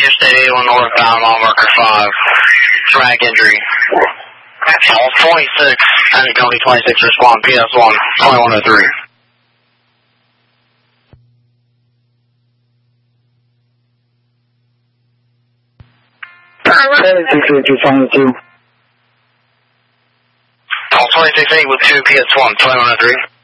Interstate 81 northbound, mile marker 5. Traumatic injury. All 26, and County 26 respond, PS1, 2103. All 26-8 with 2 PS1, 2103.